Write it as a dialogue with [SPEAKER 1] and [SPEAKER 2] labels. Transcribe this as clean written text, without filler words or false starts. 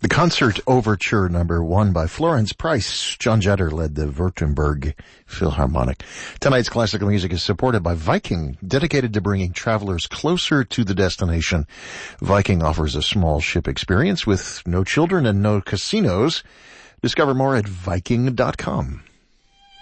[SPEAKER 1] The Concert Overture number 1 by Florence Price. John Jetter led the Württemberg Philharmonic. Tonight's classical music is supported by Viking, dedicated to bringing travelers closer to the destination. Viking offers a small ship experience with no children and no casinos. Discover more at Viking.com.